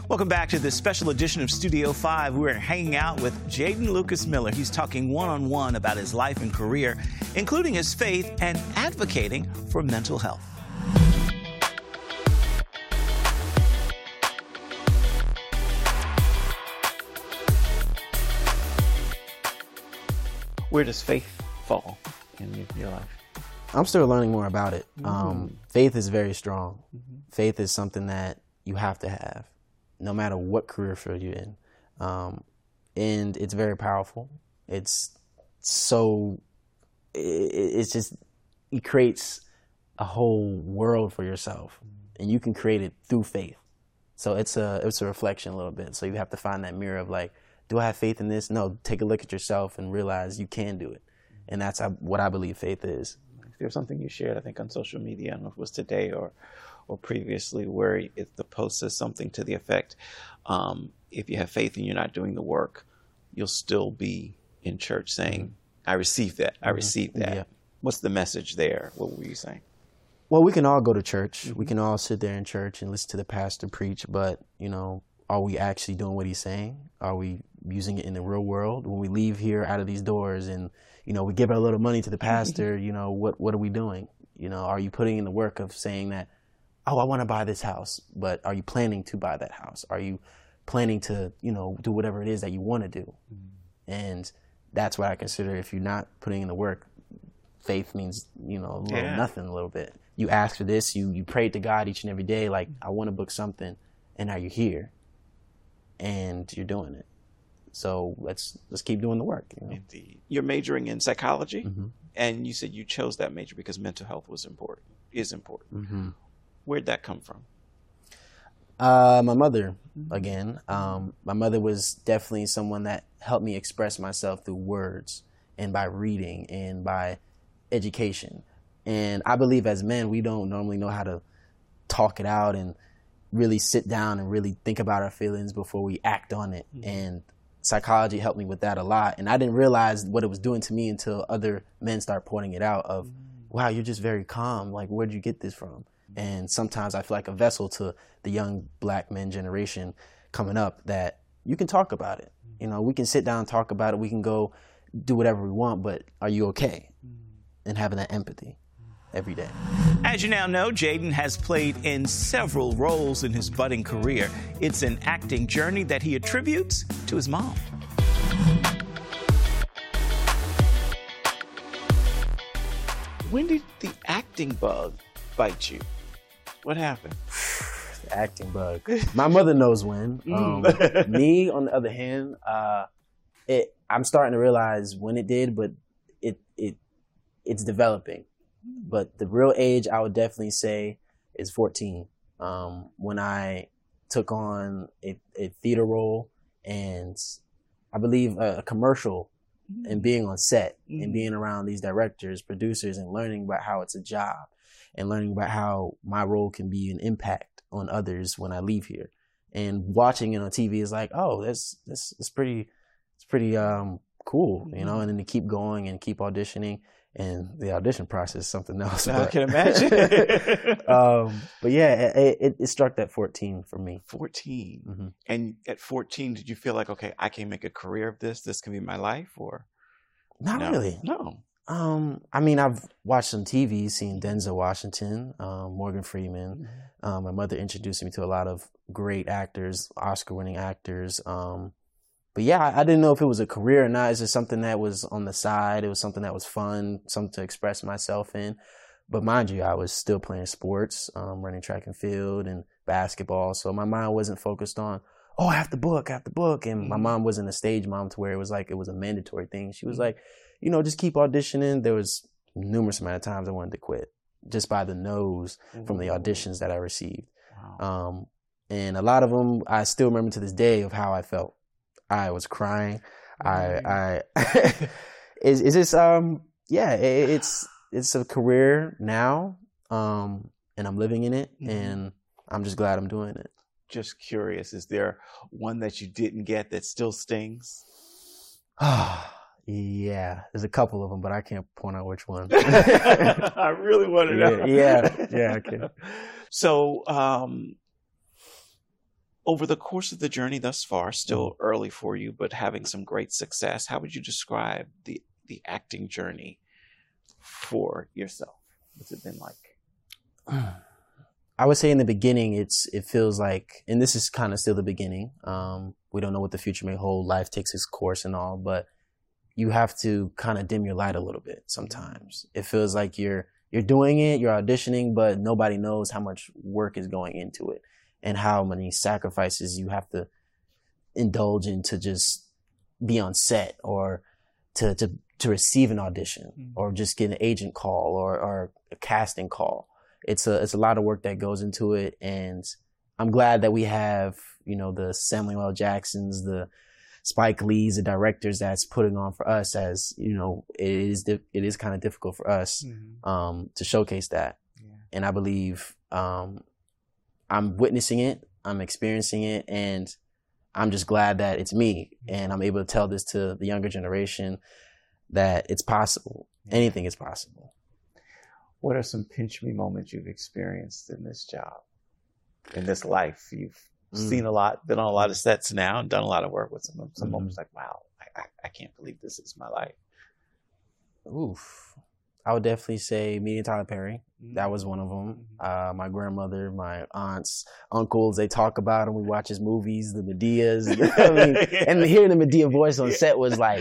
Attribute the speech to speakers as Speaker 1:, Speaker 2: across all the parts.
Speaker 1: Welcome back to this special edition of Studio 5. We're hanging out with Jaden Lucas Miller. He's talking one-on-one about his life and career, including his faith and advocating for mental health. Where does faith fall in your life?
Speaker 2: I'm still learning more about it. Faith is very strong. Faith is something that you have to have, no matter what career field you're in. And it's very powerful. It's just, it creates a whole world for yourself, and you can create it through faith. So it's a reflection a little bit. So you have to find that mirror of like, do I have faith in this? No, take a look at yourself and realize you can do it. And that's what I believe faith is.
Speaker 1: There's something you shared, I think, on social media, I don't know if it was today or previously, where the post says something to the effect, if you have faith and you're not doing the work, you'll still be in church saying, I received that, I received that. Yeah. What's the message there? What were you saying?
Speaker 2: Well, we can all go to church. We can all sit there in church and listen to the pastor preach, but, you know, are we actually doing what he's saying? Are we using it in the real world? When we leave here out of these doors and, you know, we give a little money to the pastor, you know, what are we doing? You know, are you putting in the work of saying that, oh, I want to buy this house, but are you planning to buy that house? Are you planning to, you know, do whatever it is that you want to do? And that's what I consider, if you're not putting in the work, faith means, you know, nothing a little bit. You ask for this, you pray to God each and every day, like, I want to book something, and now you're here, and you're doing it. So let's keep doing the work. You know?
Speaker 1: Indeed. You're majoring in psychology, and you said you chose that major because mental health is important. Where'd that come from?
Speaker 2: My mother, again. My mother was definitely someone that helped me express myself through words and by reading and by education. And I believe as men, we don't normally know how to talk it out and really sit down and really think about our feelings before we act on it. And psychology helped me with that a lot. And I didn't realize what it was doing to me until other men start pointing it out of, wow, you're just very calm. Like, where'd you get this from? And sometimes I feel like a vessel to the young black men generation coming up, that you can talk about it. You know, we can sit down and talk about it. We can go do whatever we want, but are you okay? And having that empathy every day.
Speaker 1: As you now know, Jaden has played in several roles in his budding career. It's an acting journey that he attributes to his mom. When did the acting bug bite you? What happened?
Speaker 2: The acting bug. My mother knows when. Me, on the other hand, I'm starting to realize when it did, but it's developing. But the real age, I would definitely say, is 14. When I took on a theater role and I believe a commercial, and being on set and being around these directors, producers, and learning about how it's a job and learning about how my role can be an impact on others when I leave here. And watching it on TV is like, oh, it's pretty cool, you know, and then to keep going and keep auditioning. And the audition process is something else.
Speaker 1: I can imagine.
Speaker 2: But yeah, it struck at 14 for me.
Speaker 1: 14. And at 14, did you feel like, okay, I can make a career of this? This can be my life? Or
Speaker 2: not really.
Speaker 1: No.
Speaker 2: I mean, I've watched some TV, seen Denzel Washington, Morgan Freeman. My mother introduced me to a lot of great actors, Oscar-winning actors. But yeah, I didn't know if it was a career or not. It's just something that was on the side. It was something that was fun, something to express myself in. But mind you, I was still playing sports, running track and field and basketball. So my mind wasn't focused on, oh, I have to book. And my mom wasn't a stage mom to where it was like, it was a mandatory thing. She was like, you know, just keep auditioning. There was numerous amount of times I wanted to quit just by the no's from the auditions that I received. Wow. And a lot of them, I still remember to this day of how I felt. I was crying. It's just, it's a career now. And I'm living in it, and I'm just glad I'm doing it.
Speaker 1: Just curious, is there one that you didn't get that still stings?
Speaker 2: Yeah, there's a couple of them, but I can't point out which one.
Speaker 1: I really want to know.
Speaker 2: Yeah, I can.
Speaker 1: So, over the course of the journey thus far, still early for you, but having some great success, how would you describe the acting journey for yourself? What's it been like?
Speaker 2: I would say in the beginning, it feels like, and this is kind of still the beginning. We don't know what the future may hold. Life takes its course and all, but you have to kind of dim your light a little bit sometimes. It feels like you're doing it, you're auditioning, but nobody knows how much work is going into it and how many sacrifices you have to indulge in to just be on set or to receive an audition or just get an agent call or a casting call. It's a lot of work that goes into it, and I'm glad that we have, the Samuel L. Jacksons, the Spike Lee's, the directors that's putting on for us, as it is kind of difficult for us to showcase that. Yeah. And I believe I'm witnessing it, I'm experiencing it, and I'm just glad that it's me and I'm able to tell this to the younger generation that it's possible. Anything is possible.
Speaker 1: What are some pinch me moments you've experienced in this job, in this life? You've seen a lot, been on a lot of sets now, and done a lot of work with some moments like, wow, I can't believe this is my life.
Speaker 2: Oof. I would definitely say meeting Tyler Perry. That was one of them. My grandmother, my aunts, uncles, they talk about him. We watch his movies, the Medeas. And hearing the Medea voice on set was like,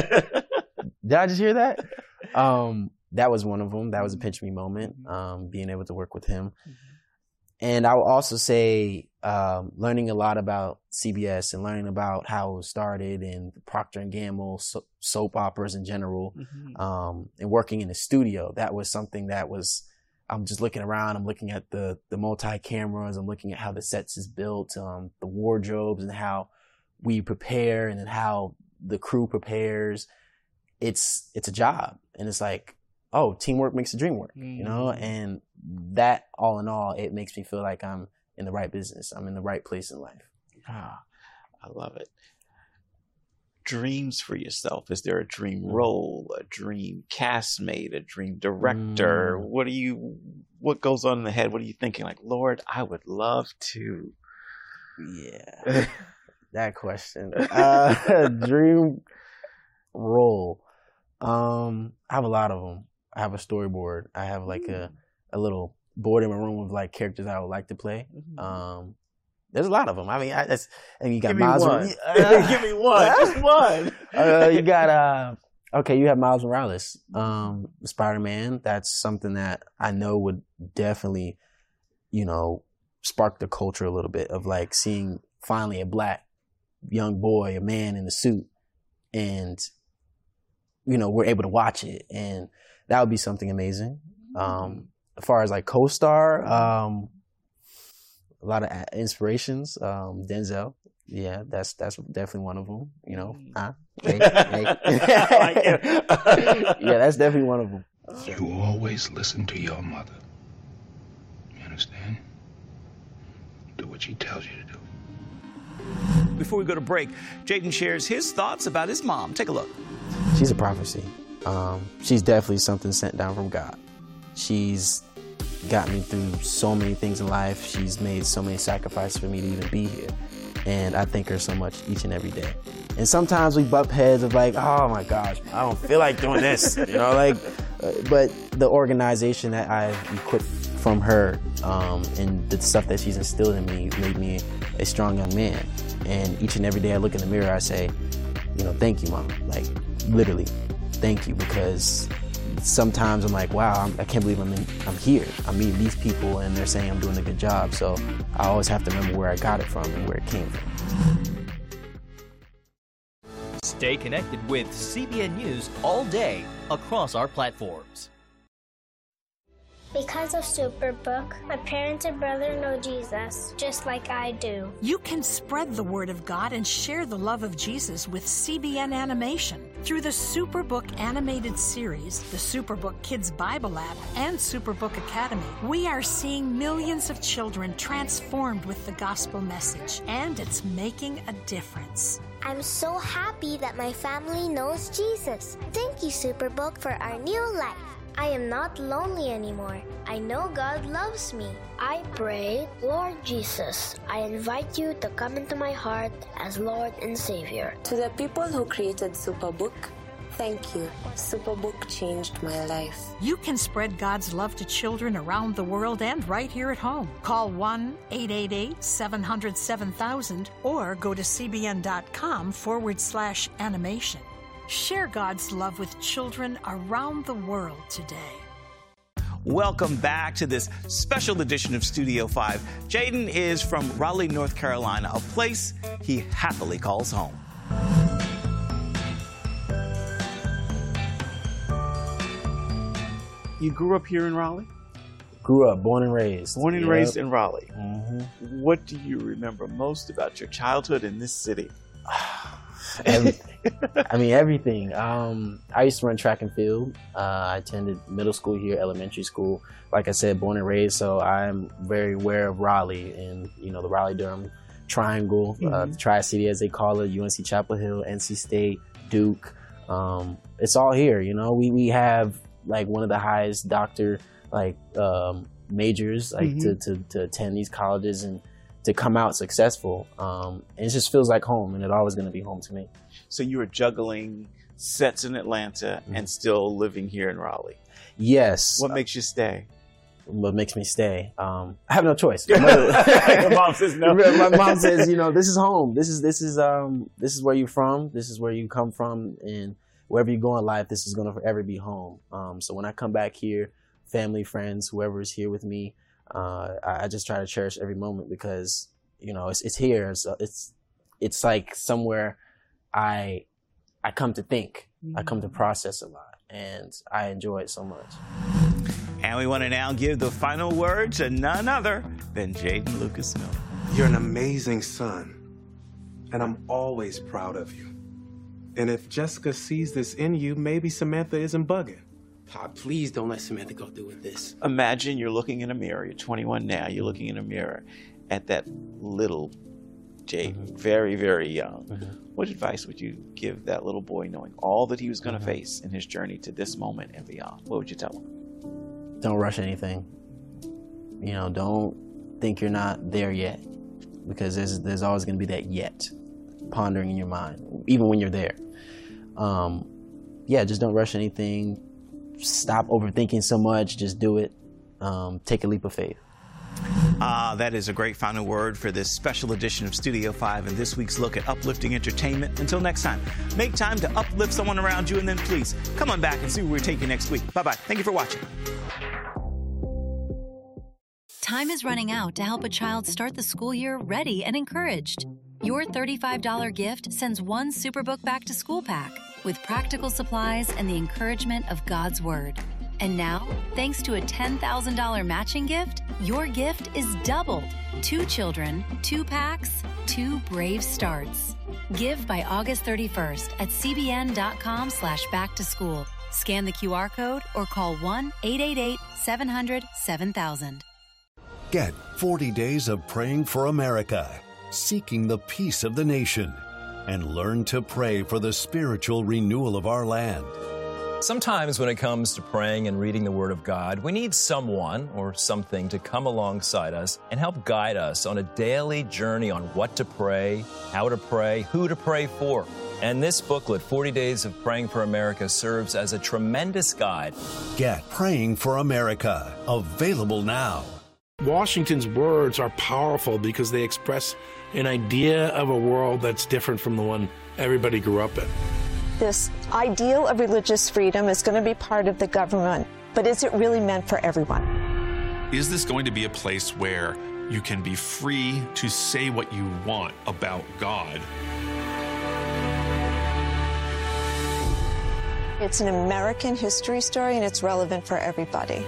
Speaker 2: did I just hear that? That was one of them. That was a pinch me moment, being able to work with him. And I will also say learning a lot about CBS and learning about how it started and Procter & Gamble, soap operas in general, and working in the studio. That was something I'm just looking around. I'm looking at the multi-cameras. I'm looking at how the sets is built, the wardrobes, and how we prepare and then how the crew prepares. It's a job. And it's like, oh, teamwork makes the dream work, and that all in all, it makes me feel like I'm in the right business. I'm in the right place in life.
Speaker 1: I love it. Dreams for yourself. Is there a dream role, a dream castmate, a dream director? What goes on in the head? What are you thinking? Like, Lord, I would love to.
Speaker 2: Yeah, that question. Dream role. I have a lot of them. I have a storyboard. I have like a little board in my room with like characters I would like to play. There's a lot of them. I mean, and you got Miles.
Speaker 1: Give me one. Just one.
Speaker 2: You got you have Miles Morales, Spider-Man. That's something that I know would definitely, spark the culture a little bit of like seeing finally a black young boy, a man in a suit, and we're able to watch it, and that would be something amazing. As far as like co-star, a lot of inspirations. Denzel, yeah, that's definitely one of them. Yeah, that's definitely one of them.
Speaker 3: You always listen to your mother. You understand? Do what she tells you to do.
Speaker 4: Before we go to break, Jaden shares his thoughts about his mom. Take a look.
Speaker 2: She's a prophecy. She's definitely something sent down from God. She's got me through so many things in life. She's made so many sacrifices for me to even be here. And I thank her so much each and every day. And sometimes we bump heads of like, oh my gosh, I don't feel like doing this. But the organization that I've equipped from her and the stuff that she's instilled in me made me a strong young man. And each and every day I look in the mirror, I say, thank you, Mom. Like, literally, thank you, because sometimes I'm like, wow, I can't believe I'm here. I'm meeting these people and they're saying I'm doing a good job. So I always have to remember where I got it from and where it came from.
Speaker 5: Stay connected with CBN News all day across our platforms.
Speaker 6: Because of Superbook, my parents and brother know Jesus just like I do.
Speaker 7: You can spread the word of God and share the love of Jesus with CBN Animation. Through the Superbook animated series, the Superbook Kids Bible app, and Superbook Academy, we are seeing millions of children transformed with the gospel message, and it's making a difference.
Speaker 6: I'm so happy that my family knows Jesus. Thank you, Superbook, for our new life. I am not lonely anymore. I know God loves me. I pray, Lord Jesus, I invite you to come into my heart as Lord and Savior.
Speaker 8: To the people who created Superbook, thank you. Superbook changed my life.
Speaker 7: You can spread God's love to children around the world and right here at home. Call 1-888-700-7000 or go to cbn.com/animation. Share God's love with children around the world today.
Speaker 4: Welcome back to this special edition of Studio 5. Jaden is from Raleigh, North Carolina, a place he happily calls home.
Speaker 1: You grew up here in Raleigh?
Speaker 2: Grew up, born and raised.
Speaker 1: Born and raised in Raleigh.
Speaker 2: Mm-hmm.
Speaker 1: What do you remember most about your childhood in this city?
Speaker 2: Everything. I mean, everything. I used to run track and field. I attended middle school here, elementary school. Like I said, born and raised, so I'm very aware of Raleigh and, the Raleigh-Durham Triangle, the Tri-City as they call it, UNC Chapel Hill, NC State, Duke. It's all here, We have, one of the highest doctor, majors, to attend these colleges and to come out successful. And it just feels like home, and it's always going to be home to me.
Speaker 1: So you were juggling sets in Atlanta and still living here in Raleigh.
Speaker 2: Yes.
Speaker 1: What makes you stay?
Speaker 2: What makes me stay? I have no choice.
Speaker 1: Your mom says no.
Speaker 2: My mom says, this is home. This is where you're from. This is where you come from, and wherever you go in life, this is going to forever be home. So when I come back here, family, friends, whoever is here with me, I just try to cherish every moment because it's here. So it's like somewhere I come to think, I come to process a lot, and I enjoy it so much.
Speaker 4: And we want to now give the final word to none other than Jaden Lucas Miller.
Speaker 9: You're an amazing son, and I'm always proud of you. And if Jessica sees this in you, maybe Samantha isn't bugging.
Speaker 10: Pop, please don't let Samantha go through with this.
Speaker 1: Imagine you're looking in a mirror. You're 21 now. You're looking in a mirror at that little Jaden, very, very young. What advice would you give that little boy knowing all that he was going to face in his journey to this moment and beyond? What would you tell him?
Speaker 2: Don't rush anything. Don't think you're not there yet, because there's always going to be that yet pondering in your mind, even when you're there. Just don't rush anything. Stop overthinking so much. Just do it. Take a leap of faith.
Speaker 4: That is a great final word for this special edition of Studio 5 and this week's look at uplifting entertainment. Until next time, make time to uplift someone around you, and then please come on back and see where we take you next week. Bye-bye. Thank you for watching.
Speaker 11: Time is running out to help a child start the school year ready and encouraged. Your $35 gift sends one Superbook Back to School pack with practical supplies and the encouragement of God's Word. And now, thanks to a $10,000 matching gift, your gift is doubled. 2 children, 2 packs, 2 brave starts. Give by August 31st at cbn.com/backtoschool. Scan the QR code or call 1-888-700-7000.
Speaker 12: Get 40 days of praying for America, seeking the peace of the nation, and learn to pray for the spiritual renewal of our land.
Speaker 13: Sometimes when it comes to praying and reading the Word of God, we need someone or something to come alongside us and help guide us on a daily journey on what to pray, how to pray, who to pray for. And this booklet, 40 Days of Praying for America, serves as a tremendous guide.
Speaker 12: Get Praying for America, available now.
Speaker 14: Washington's words are powerful because they express an idea of a world that's different from the one everybody grew up in.
Speaker 15: This ideal of religious freedom is going to be part of the government, but is it really meant for everyone?
Speaker 16: Is this going to be a place where you can be free to say what you want about God?
Speaker 15: It's an American history story, and it's relevant for everybody.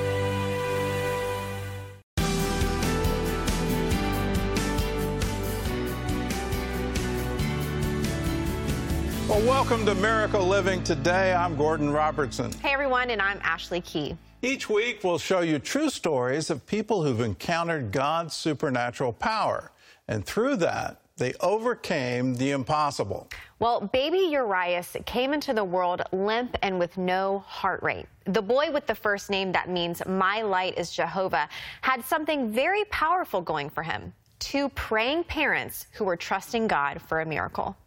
Speaker 17: Well, welcome to Miracle Living Today. I'm Gordon Robertson.
Speaker 18: Hey, everyone, and I'm Ashley Key.
Speaker 17: Each week, we'll show you true stories of people who've encountered God's supernatural power, and through that, They overcame the impossible.
Speaker 18: Well, baby Urias came into the world limp and with no heart rate. The boy with the first name that means "My light is Jehovah" had something very powerful going for him. 2 praying parents who were trusting God for a miracle.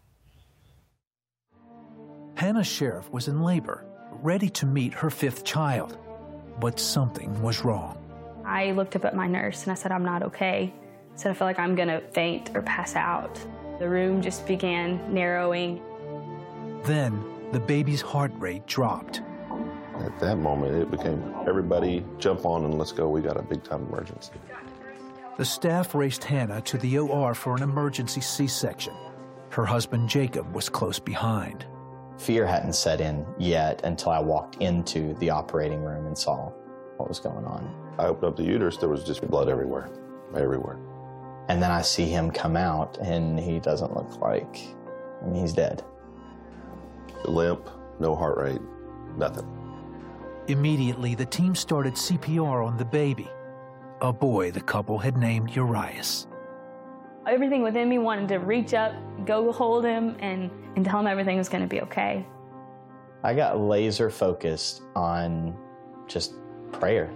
Speaker 19: Hannah Sheriff was in labor, ready to meet her 5th child, but something was wrong.
Speaker 20: I looked up at my nurse and I said, "I'm not okay." I said, "I feel like I'm gonna faint or pass out." The room just began narrowing.
Speaker 19: Then the baby's heart rate dropped.
Speaker 21: At that moment, it became everybody jump on and let's go. We got a big time emergency.
Speaker 19: The staff raced Hannah to the OR for an emergency C-section. Her husband Jacob was close behind.
Speaker 22: Fear hadn't set in yet until I walked into the operating room and saw what was going on.
Speaker 21: I opened up the uterus, there was just blood everywhere.
Speaker 22: And then I see him come out, and he doesn't look like, he's dead.
Speaker 21: Limp, no heart rate, nothing.
Speaker 19: Immediately, the team started CPR on the baby, a boy the couple had named Urias.
Speaker 20: Everything within me wanted to reach up, go hold him, and tell him everything was going to be okay.
Speaker 22: I got laser focused on just prayer.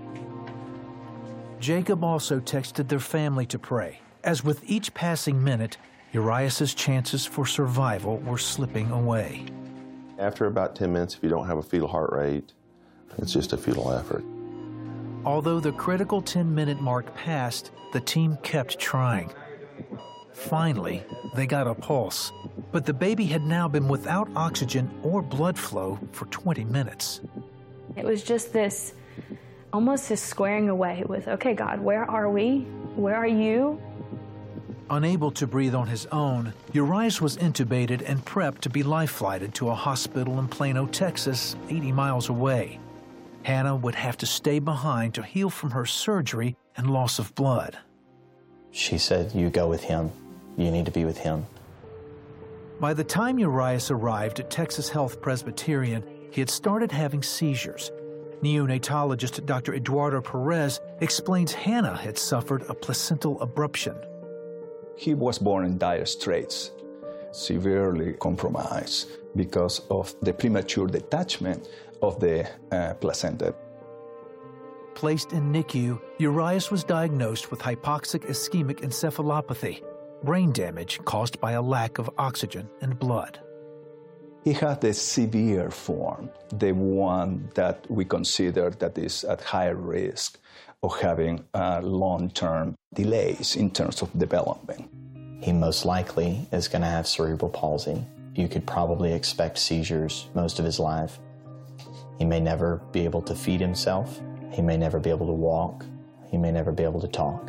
Speaker 19: Jacob also texted their family to pray. As with each passing minute, Urias's chances for survival were slipping away.
Speaker 21: After about 10 minutes, if you don't have a fetal heart rate, it's just a futile effort.
Speaker 19: Although the critical 10-minute mark passed, the team kept trying. Finally, they got a pulse, but the baby had now been without oxygen or blood flow for 20 minutes.
Speaker 20: It was just this, almost this squaring away with, okay, God, where are we? Where are you?
Speaker 19: Unable to breathe on his own, Urias was intubated and prepped to be life-flighted to a hospital in Plano, Texas, 80 miles away. Hannah would have to stay behind to heal from her surgery and loss of blood.
Speaker 22: She said, "You go with him. You need to be with him."
Speaker 19: By the time Urias arrived at Texas Health Presbyterian, he had started having seizures. Neonatologist Dr. Eduardo Perez explains Hannah had suffered a placental abruption.
Speaker 23: He was born in dire straits, severely compromised because of the premature detachment of the placenta.
Speaker 19: Placed in NICU, Urias was diagnosed with hypoxic ischemic encephalopathy, brain damage caused by a lack of oxygen and blood.
Speaker 23: He had the severe form, the one that we consider that is at higher risk of having long-term delays in terms of development.
Speaker 22: He most likely is going to have cerebral palsy. You could probably expect seizures most of his life. He may never be able to feed himself. He may never be able to walk. He may never be able to talk.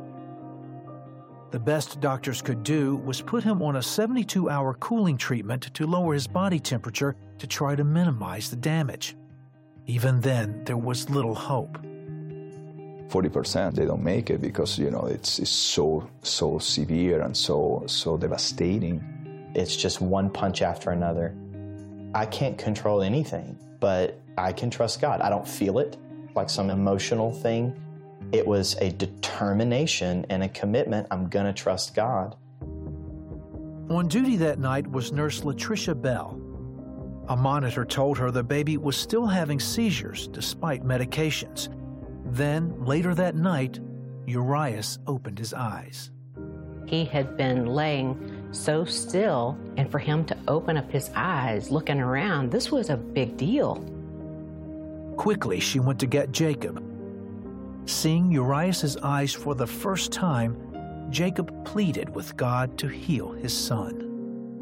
Speaker 19: The best doctors could do was put him on a 72-hour cooling treatment to lower his body temperature to try to minimize the damage. Even then, there was little hope.
Speaker 23: 40% they don't make it because, it's so severe and so devastating.
Speaker 22: It's just one punch after another. I can't control anything, but I can trust God. I don't feel it like some emotional thing. It was a determination and a commitment. I'm going to trust God.
Speaker 19: On duty that night was Nurse Latricia Bell. A monitor told her the baby was still having seizures despite medications. Then, later that night, Urias opened his eyes.
Speaker 24: He had been laying so still, and for him to open up his eyes, looking around, this was a big deal.
Speaker 19: Quickly, she went to get Jacob. Seeing Urias's eyes for the first time, Jacob pleaded with God to heal his son.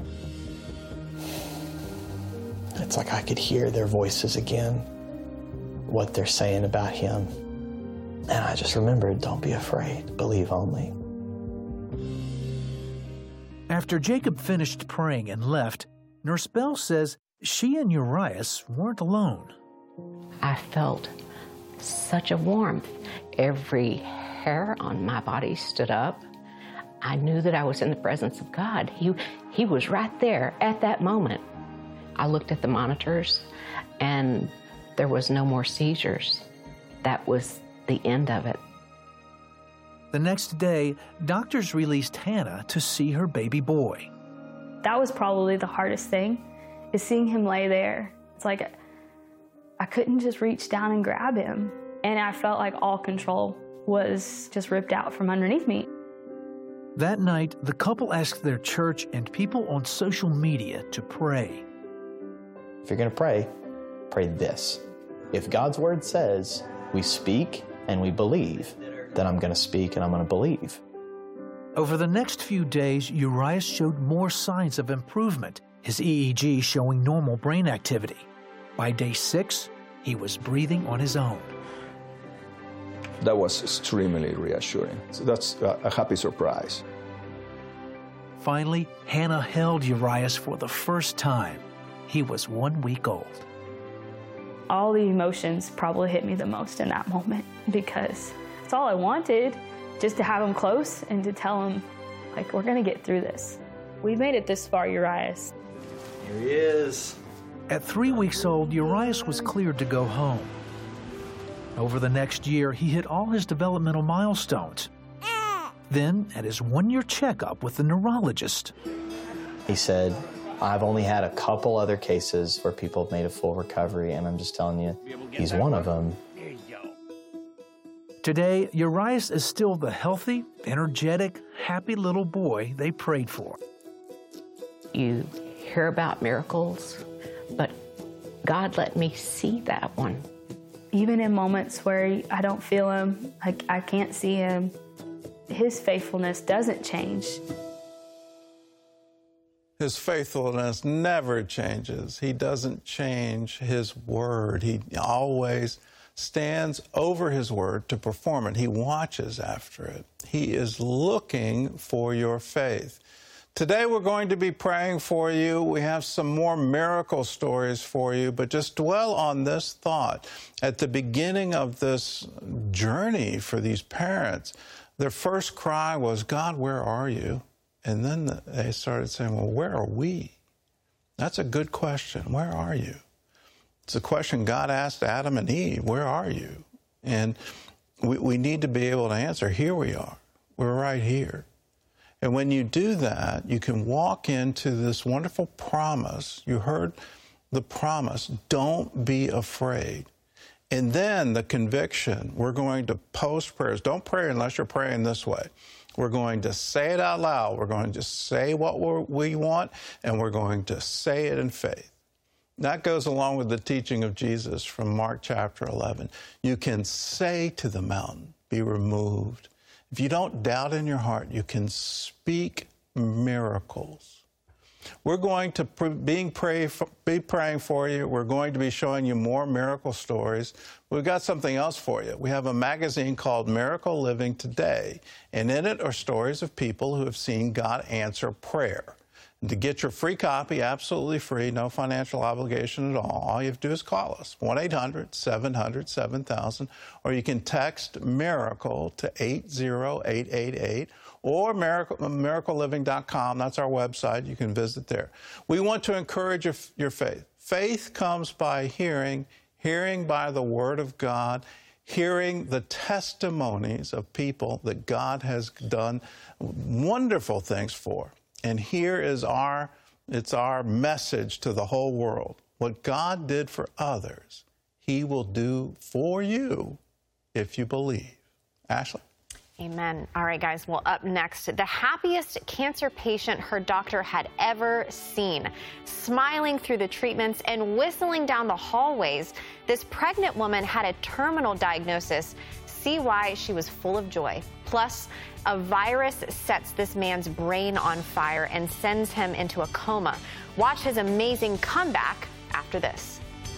Speaker 22: It's like I could hear their voices again, what they're saying about him. And I just remembered, don't be afraid, believe only.
Speaker 19: After Jacob finished praying and left, Nurse Bell says she and Urias weren't alone.
Speaker 24: I felt such a warmth. Every hair on my body stood up. I knew that I was in the presence of God. He was right there at that moment. I looked at the monitors, and there was no more seizures. That was the end of it.
Speaker 19: The next day, doctors released Hannah to see her baby boy.
Speaker 20: That was probably the hardest thing, is seeing him lay there. It's like I couldn't just reach down and grab him. And I felt like all control was just ripped out from underneath me.
Speaker 19: That night, the couple asked their church and people on social media to pray.
Speaker 22: If you're going to pray, pray this. If God's word says we speak and we believe, then I'm going to speak and I'm going to believe.
Speaker 19: Over the next few days, Urias showed more signs of improvement, his EEG showing normal brain activity. By day 6, he was breathing on his own.
Speaker 23: That was extremely reassuring. So that's a happy surprise.
Speaker 19: Finally, Hannah held Urias for the first time. He was 1 week old.
Speaker 20: All the emotions probably hit me the most in that moment because it's all I wanted, just to have him close and to tell him, like, we're going to get through this. We made it this far, Urias.
Speaker 23: Here he is.
Speaker 19: At 3 weeks old, Urias was cleared to go home. Over the next year, he hit all his developmental milestones. Then, at his 1-year checkup with the neurologist,
Speaker 22: He said, I've only had a couple other cases where people have made a full recovery, and I'm just telling you, he's one of them.
Speaker 19: Today, Urias is still the healthy, energetic, happy little boy they prayed for.
Speaker 24: You hear about miracles, but God let me see that one.
Speaker 20: Even in moments where I don't feel him, like I can't see him, his faithfulness doesn't change.
Speaker 17: His faithfulness never changes. He doesn't change his word. He always stands over his word to perform it. He watches after it. He is looking for your faith. Today we're going to be praying for you. We have some more miracle stories for you, but just dwell on this thought. At the beginning of this journey for these parents, their first cry was, God, where are you? And then they started saying, well, where are we? That's a good question. Where are you? It's a question God asked Adam and Eve. Where are you? And we need to be able to answer, here we are. We're right here. And when you do that, you can walk into this wonderful promise. You heard the promise, don't be afraid. And then the conviction, we're going to post prayers. Don't pray unless you're praying this way. We're going to say it out loud. We're going to say what we want, and we're going to say it in faith. That goes along with the teaching of Jesus from Mark chapter 11. You can say to the mountain, be removed. If you don't doubt in your heart, you can speak miracles. We're going to be praying for you. We're going to be showing you more miracle stories. We've got something else for you. We have a magazine called Miracle Living Today, and in it are stories of people who have seen God answer prayer. And to get your free copy, absolutely free, no financial obligation at all you have to do is call us, 1-800-700-7000, or you can text MIRACLE to 80888, or miracleliving.com. That's our website. You can visit there. We want to encourage your faith. Faith comes by hearing, hearing by the Word of God, hearing the testimonies of people that God has done wonderful things for. And here is our message to the whole world. What God did for others, He will do for you if you believe. Ashley?
Speaker 18: Amen. All right, guys. Well, up next, the happiest cancer patient her doctor had ever seen. Smiling through the treatments and whistling down the hallways, this pregnant woman had a terminal diagnosis. See why she was full of joy. Plus, a virus sets this man's brain on fire and sends him into a coma. Watch his amazing comeback after this.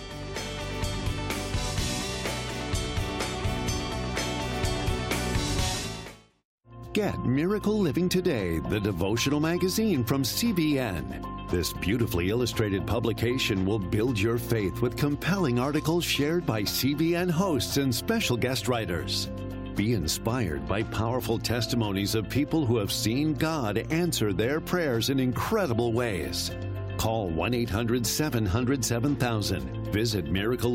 Speaker 12: Get Miracle Living Today, the devotional magazine from CBN. This beautifully illustrated publication will build your faith with compelling articles shared by CBN hosts and special guest writers. Be inspired by powerful testimonies of people who have seen God answer their prayers in incredible ways. Call 1-800-700-7000. Visit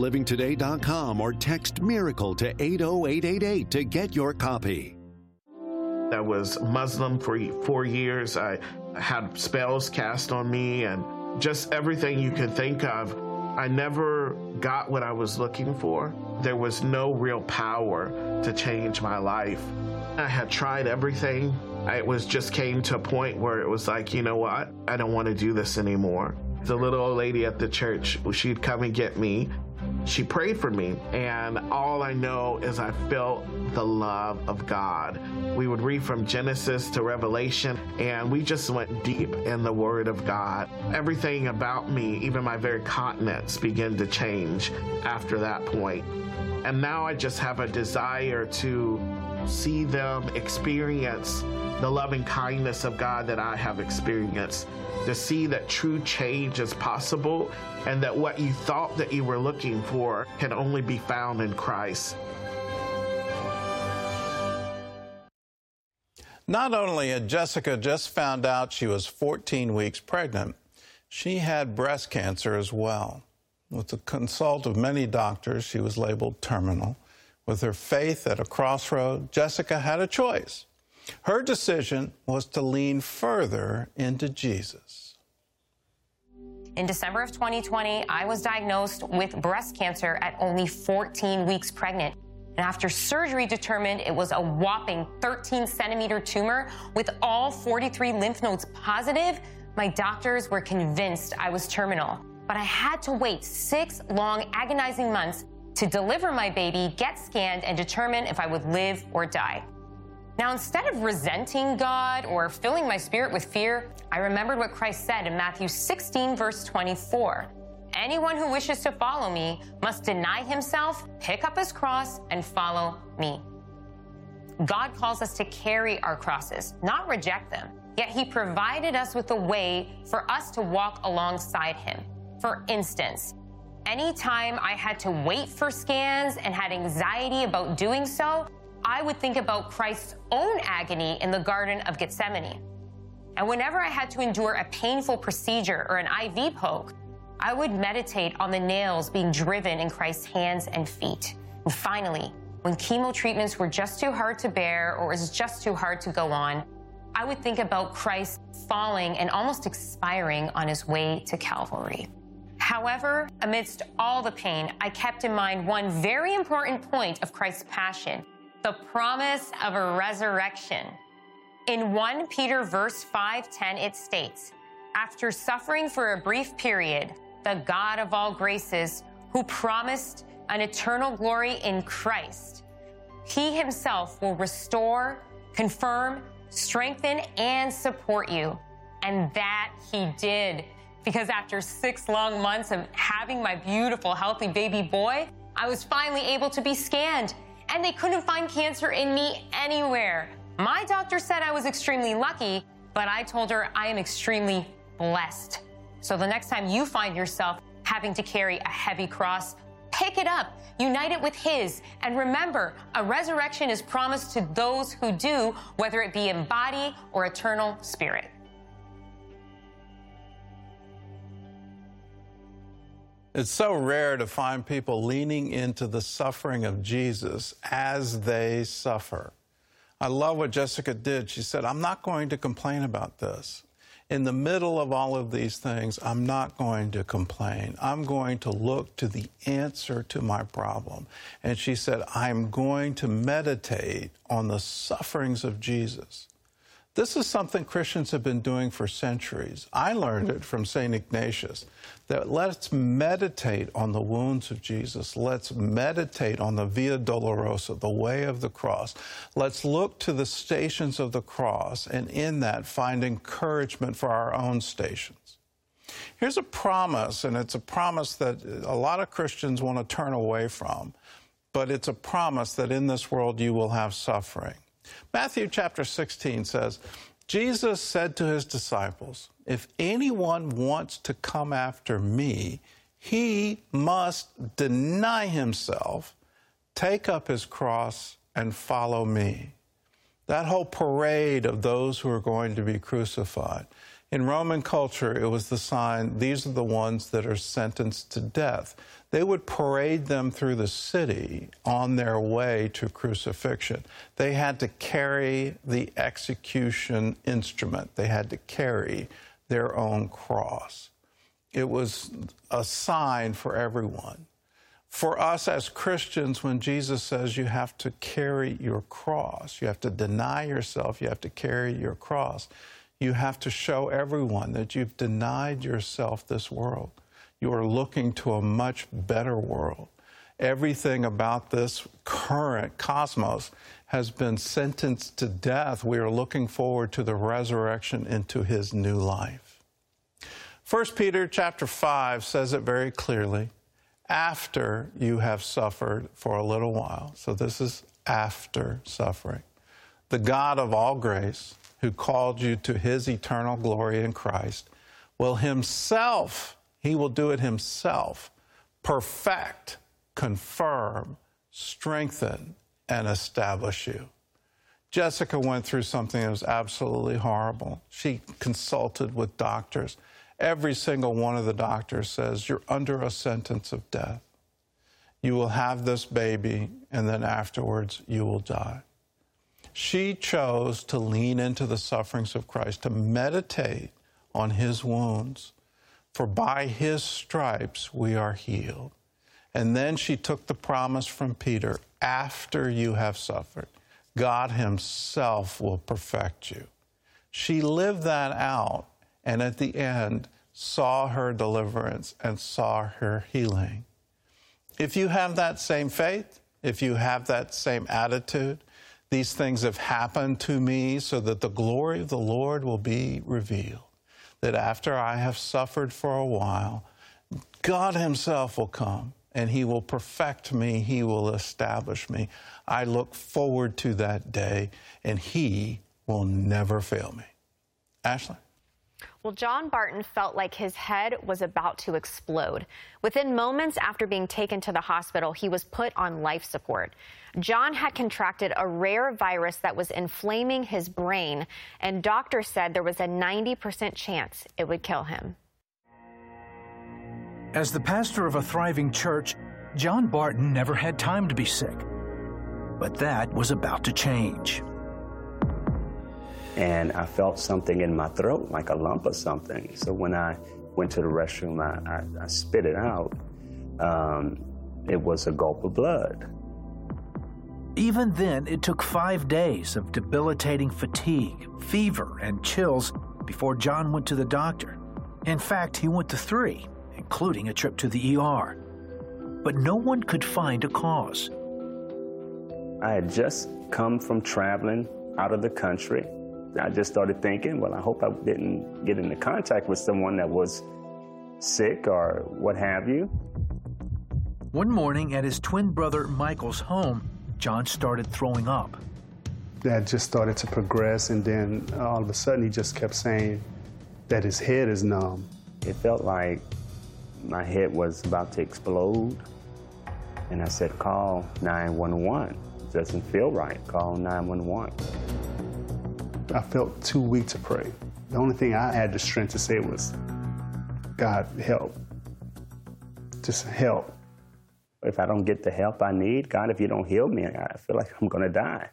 Speaker 12: miraclelivingtoday.com or text MIRACLE to 80888 to get your copy.
Speaker 3: I was Muslim for 4 years. I had spells cast on me and just everything you can think of. I never got what I was looking for. There was no real power to change my life. I had tried everything. It just came to a point where it was like, you know what? I don't want to do this anymore. The little old lady at the church, she'd come and get me. She prayed for me, and all I know is I felt the love of God. We would read from Genesis to Revelation, and we just went deep in the Word of God. Everything about me, even my very continents, began to change after that point. And now I just have a desire to see them experience the loving kindness of God that I have experienced, to see that true change is possible and that what you thought that you were looking for can only be found in Christ.
Speaker 17: Not only had Jessica just found out she was 14 weeks pregnant, she had breast cancer as well. With the consult of many doctors, she was labeled terminal. With her faith at a crossroad, Jessica had a choice. Her decision was to lean further into Jesus.
Speaker 5: In December of 2020, I was diagnosed with breast cancer at only 14 weeks pregnant. And after surgery determined it was a whopping 13-centimeter tumor with all 43 lymph nodes positive, my doctors were convinced I was terminal. But I had to wait 6 long, agonizing months to deliver my baby, get scanned, and determine if I would live or die. Now, instead of resenting God or filling my spirit with fear, I remembered what Christ said in Matthew 16, verse 24. Anyone who wishes to follow me must deny himself, pick up his cross, and follow me. God calls us to carry our crosses, not reject them. Yet he provided us with a way for us to walk alongside him. For instance, anytime I had to wait for scans and had anxiety about doing so, I would think about Christ's own agony in the Garden of Gethsemane. And whenever I had to endure a painful procedure or an IV poke, I would meditate on the nails being driven in Christ's hands and feet. And finally, when chemo treatments were just too hard to bear or it was just too hard to go on, I would think about Christ falling and almost expiring on his way to Calvary. However, amidst all the pain, I kept in mind one very important point of Christ's passion: the promise of a resurrection. In 1 Peter verse 5:10, it states, "After suffering for a brief period, the God of all graces, who promised an eternal glory in Christ, he himself will restore, confirm, strengthen, and support you." And that he did. Because after 6 long months of having my beautiful, healthy baby boy, I was finally able to be scanned. And they couldn't find cancer in me anywhere. My doctor said I was extremely lucky, but I told her I am extremely blessed. So the next time you find yourself having to carry a heavy cross, pick it up, unite it with his, and remember, a resurrection is promised to those who do, whether it be in body or eternal spirit.
Speaker 17: It's so rare to find people leaning into the suffering of Jesus as they suffer. I love what Jessica did. She said, I'm not going to complain about this. In the middle of all of these things, I'm not going to complain. I'm going to look to the answer to my problem. And she said, I'm going to meditate on the sufferings of Jesus. This is something Christians have been doing for centuries. I learned it from St. Ignatius, that let's meditate on the wounds of Jesus. Let's meditate on the Via Dolorosa, the way of the cross. Let's look to the stations of the cross, and in that find encouragement for our own stations. Here's a promise, and it's a promise that a lot of Christians want to turn away from, but it's a promise that in this world you will have suffering. Matthew chapter 16 says, Jesus said to his disciples, if anyone wants to come after me, he must deny himself, take up his cross, and follow me. That whole parade of those who are going to be crucified. In Roman culture, it was the sign, these are the ones that are sentenced to death. They would parade them through the city on their way to crucifixion. They had to carry the execution instrument. They had to carry their own cross. It was a sign for everyone. For us as Christians, when Jesus says you have to carry your cross, you have to deny yourself, you have to carry your cross, you have to show everyone that you've denied yourself this world. You are looking to a much better world. Everything about this current cosmos has been sentenced to death. We are looking forward to the resurrection into his new life. 1 Peter chapter 5 says it very clearly. After you have suffered for a little while. So this is after suffering. The God of all grace, who called you to his eternal glory in Christ, will himself, he will do it himself, perfect, confirm, strengthen, and establish you. Jessica went through something that was absolutely horrible. She consulted with doctors. Every single one of the doctors says, you're under a sentence of death. You will have this baby, and then afterwards you will die. She chose to lean into the sufferings of Christ, to meditate on his wounds. For by his stripes we are healed. And then she took the promise from Peter, after you have suffered, God himself will perfect you. She lived that out, and at the end saw her deliverance and saw her healing. If you have that same faith, if you have that same attitude, these things have happened to me so that the glory of the Lord will be revealed. That after I have suffered for a while, God himself will come and he will perfect me. He will establish me. I look forward to that day, and he will never fail me. Ashley?
Speaker 18: Well, John Barton felt like his head was about to explode. Within moments after being taken to the hospital, he was put on life support. John had contracted a rare virus that was inflaming his brain, and doctors said there was a 90% chance it would kill him.
Speaker 19: As the pastor of a thriving church, John Barton never had time to be sick. But that was about to change.
Speaker 6: And I felt something in my throat, like a lump or something. So when I went to the restroom, I spit it out. It was a gulp of blood.
Speaker 19: Even then, it took 5 days of debilitating fatigue, fever, and chills before John went to the doctor. In fact, he went to 3, including a trip to the ER. But no one could find a cause.
Speaker 6: I had just come from traveling out of the country. I just started thinking, well, I hope I didn't get into contact with someone that was sick or what have you.
Speaker 19: One morning at his twin brother Michael's home, John started throwing up.
Speaker 7: That just started to progress, and then all of a sudden he just kept saying that his head is numb.
Speaker 6: It felt like my head was about to explode, and I said, call 911. It doesn't feel right. Call 911.
Speaker 7: I felt too weak to pray. The only thing I had the strength to say was, God, help. Just help.
Speaker 6: If I don't get the help I need, God, if you don't heal me, I feel like I'm going to die.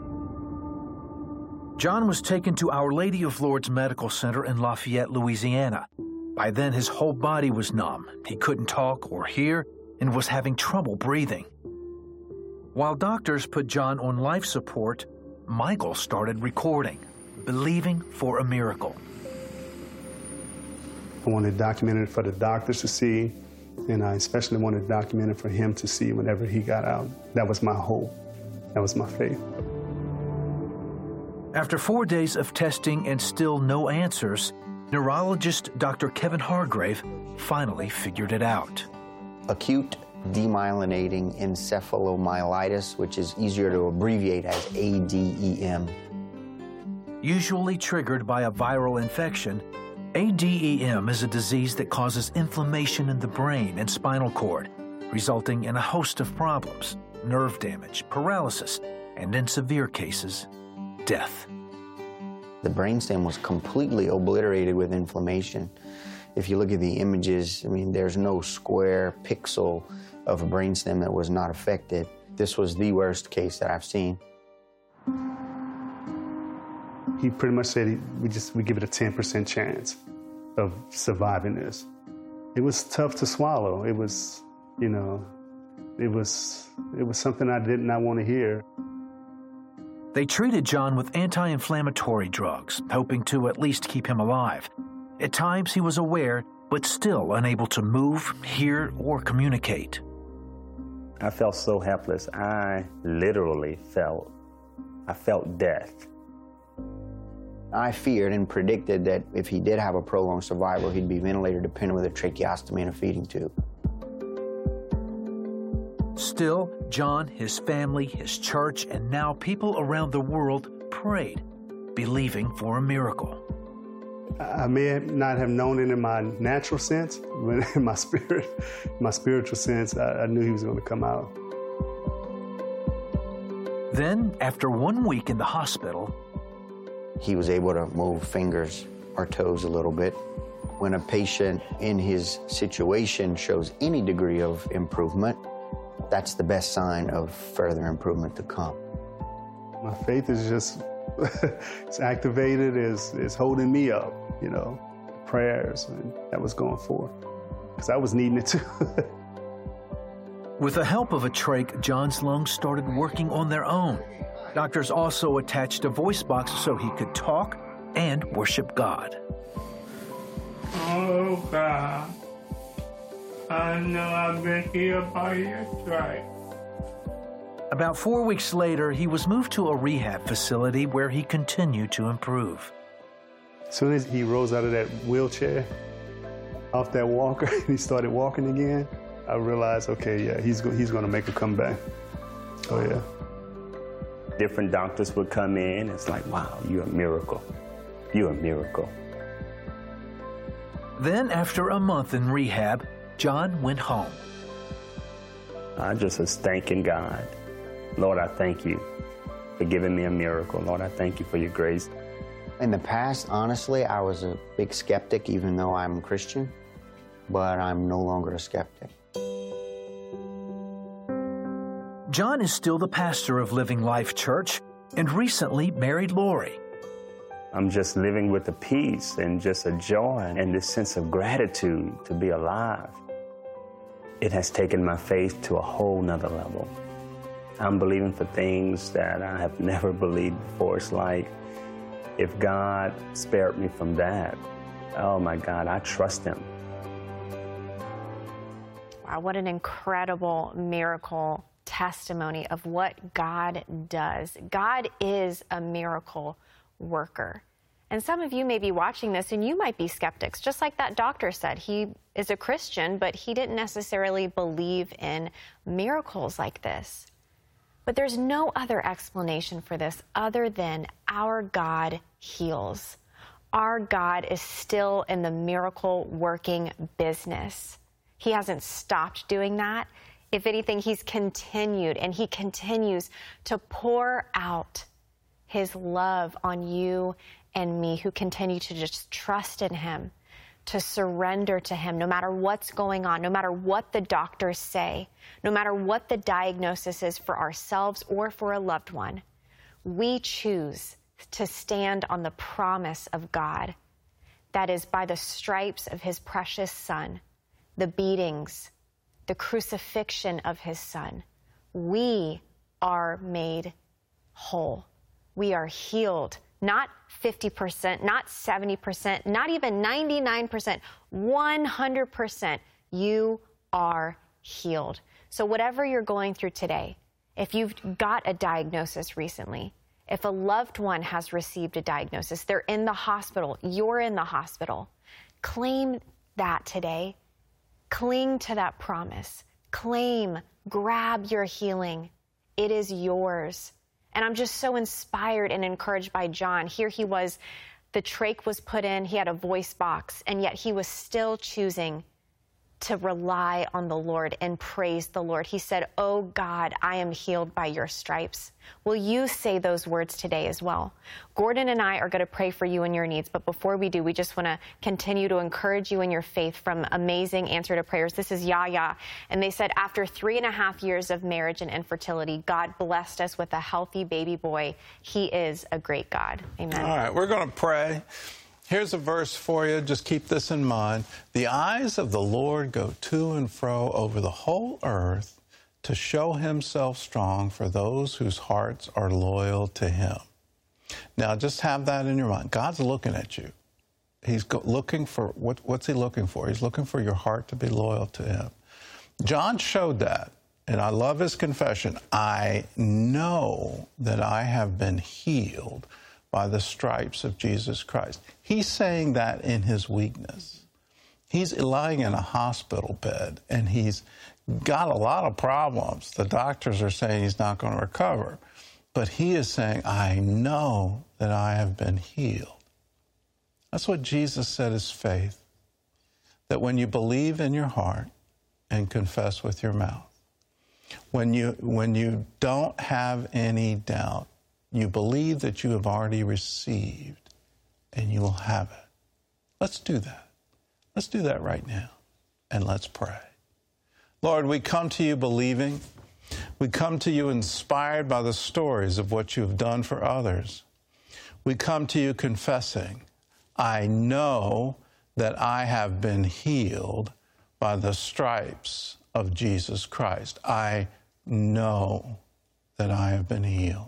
Speaker 19: John was taken to Our Lady of Lourdes Medical Center in Lafayette, Louisiana. By then, his whole body was numb. He couldn't talk or hear and was having trouble breathing. While doctors put John on life support, Michael started recording, believing for a miracle.
Speaker 7: I wanted to document it for the doctors to see, and I especially wanted to document it for him to see whenever he got out. That was my hope. That was my faith.
Speaker 19: After 4 days of testing and still no answers, neurologist Dr. Kevin Hargrave finally figured it out.
Speaker 8: Acute demyelinating encephalomyelitis, which is easier to abbreviate as ADEM.
Speaker 19: Usually triggered by a viral infection, ADEM is a disease that causes inflammation in the brain and spinal cord, resulting in a host of problems, nerve damage, paralysis, and in severe cases, death.
Speaker 8: The brainstem was completely obliterated with inflammation, If you look at the images, I mean, there's no square pixel of a brainstem that was not affected. This was the worst case that I've seen.
Speaker 7: He pretty much said we give it a 10% chance of surviving this. It was tough to swallow. It was, you know, it was something I did not want to hear.
Speaker 19: They treated John with anti-inflammatory drugs, hoping to at least keep him alive. At times he was aware, but still unable to move, hear, or communicate.
Speaker 6: I felt so helpless. I literally felt death.
Speaker 8: I feared and predicted that if he did have a prolonged survival, he'd be ventilator dependent with a tracheostomy and a feeding tube.
Speaker 19: Still, John, his family, his church, and now people around the world prayed, believing for a miracle.
Speaker 7: I may not have known it in my natural sense, but in my spiritual sense, I knew he was going to come out.
Speaker 19: Then, after 1 week in the hospital,
Speaker 8: he was able to move fingers or toes a little bit. When a patient in his situation shows any degree of improvement, that's the best sign of further improvement to come.
Speaker 7: My faith is just, it's activated, is holding me up, you know, prayers, and that was going forward, because I was needing it too.
Speaker 19: With the help of a trach, John's lungs started working on their own. Doctors also attached a voice box so he could talk and worship God.
Speaker 1: Oh, God, I know I've been healed by your stripes.
Speaker 19: About 4 weeks later, he was moved to a rehab facility where he continued to improve.
Speaker 7: As soon as he rose out of that wheelchair, off that walker, and he started walking again, I realized, okay, yeah, he's going to make a comeback. Oh, yeah.
Speaker 6: Different doctors would come in. It's like, wow, you're a miracle. You're a miracle.
Speaker 19: Then, after a month in rehab, John went home.
Speaker 6: I just was thanking God. Lord, I thank you for giving me a miracle. Lord, I thank you for your grace.
Speaker 8: In the past, honestly, I was a big skeptic, even though I'm Christian, but I'm no longer a skeptic.
Speaker 19: John is still the pastor of Living Life Church and recently married Lori.
Speaker 6: I'm just living with a peace and just a joy and this sense of gratitude to be alive. It has taken my faith to a whole nother level. I'm believing for things that I have never believed before. It's like, if God spared me from that, oh my God, I trust him.
Speaker 18: Wow, what an incredible miracle testimony of what God does. God is a miracle worker. And some of you may be watching this and you might be skeptics, just like that doctor said. He is a Christian, but he didn't necessarily believe in miracles like this. But there's no other explanation for this other than our God heals. Our God is still in the miracle working business. He hasn't stopped doing that. If anything, he's continued, and he continues to pour out his love on you and me who continue to just trust in him, to surrender to him no matter what's going on, no matter what the doctors say, no matter what the diagnosis is for ourselves or for a loved one. We choose to stand on the promise of God, that is by the stripes of his precious Son, the beatings, the crucifixion of his Son, we are made whole. We are healed. Not 50%, not 70%, not even 99%, 100%. You are healed. So whatever you're going through today, if you've got a diagnosis recently, if a loved one has received a diagnosis, they're in the hospital, you're in the hospital, claim that today. Cling to that promise. Claim, grab your healing. It is yours. And I'm just so inspired and encouraged by John. Here he was, the trach was put in, he had a voice box, and yet he was still choosing to rely on the Lord and praise the Lord. He said, "Oh God, I am healed by your stripes." Will you say those words today as well? Gordon and I are going to pray for you and your needs, but before we do, we just want to continue to encourage you in your faith from Amazing Answer to Prayers. This is Yaya, and they said after 3.5 years of marriage and infertility, God blessed us with a healthy baby boy. He is a great God. Amen.
Speaker 17: All right, we're going to pray. Here's a verse for you. Just keep this in mind. The eyes of the Lord go to and fro over the whole earth to show himself strong for those whose hearts are loyal to him. Now, just have that in your mind. God's looking at you. He's looking for, what's he looking for? He's looking for your heart to be loyal to him. John showed that, and I love his confession. I know that I have been healed by the stripes of Jesus Christ. He's saying that in his weakness. He's lying in a hospital bed, and he's got a lot of problems. The doctors are saying he's not going to recover. But he is saying, I know that I have been healed. That's what Jesus said is faith. That when you believe in your heart and confess with your mouth, when you don't have any doubt, you believe that you have already received, and you will have it. Let's do that. Let's do that right now, and let's pray. Lord, we come to you believing. We come to you inspired by the stories of what you've done for others. We come to you confessing, I know that I have been healed by the stripes of Jesus Christ. I know that I have been healed.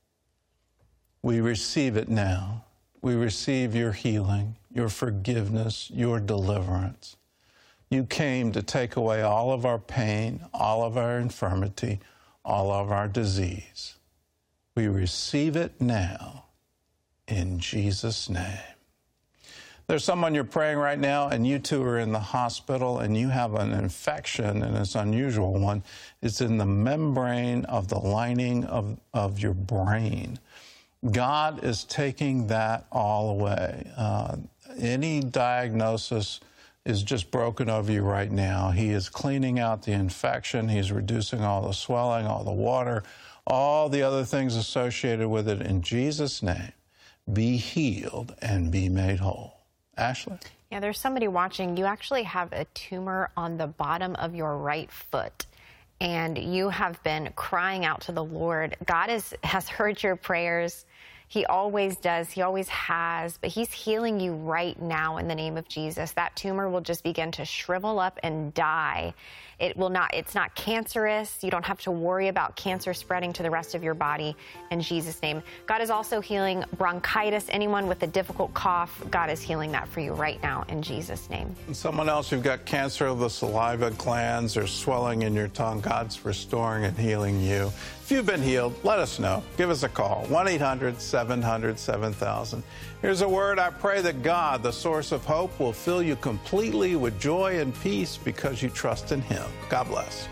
Speaker 17: We receive it now. We receive your healing, your forgiveness, your deliverance. You came to take away all of our pain, all of our infirmity, all of our disease. We receive it now in Jesus' name. There's someone you're praying right now, and you two are in the hospital, and you have an infection, and it's an unusual one. It's in the membrane of the lining of your brain. God is taking that all away. Any diagnosis is just broken over you right now. He is cleaning out the infection. He's reducing all the swelling, all the water, all the other things associated with it. In Jesus' name, be healed and be made whole. Ashley?
Speaker 18: Yeah, there's somebody watching. You actually have a tumor on the bottom of your right foot, and you have been crying out to the Lord. God has heard your prayers. He always does. He always has. But he's healing you right now in the name of Jesus. That tumor will just begin to shrivel up and die. It's not cancerous. You don't have to worry about cancer spreading to the rest of your body in Jesus' name. God is also healing bronchitis. Anyone with a difficult cough, God is healing that for you right now in Jesus' name.
Speaker 17: Someone else, you've got cancer of the saliva glands or swelling in your tongue. God's restoring and healing you. If you've been healed, let us know. Give us a call, 1-800-700-7000. Here's a word. I pray that God, the source of hope, will fill you completely with joy and peace because you trust in him. God bless.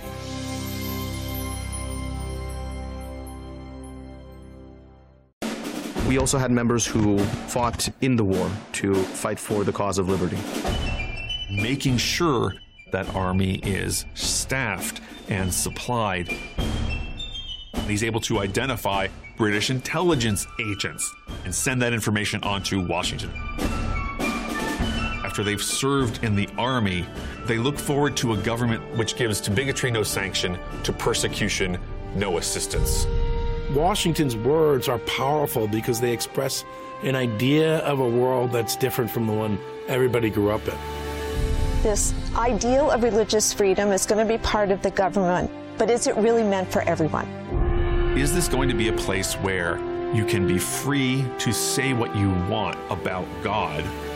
Speaker 2: We also had members who fought in the war to fight for the cause of liberty.
Speaker 16: Making sure that Army is staffed and supplied. He's able to identify British intelligence agents and send that information on to Washington. After they've served in the Army, they look forward to a government which gives to bigotry no sanction, to persecution no assistance.
Speaker 14: Washington's words are powerful because they express an idea of a world that's different from the one everybody grew up in.
Speaker 15: This ideal of religious freedom is going to be part of the government, but is it really meant for everyone?
Speaker 16: Is this going to be a place where you can be free to say what you want about God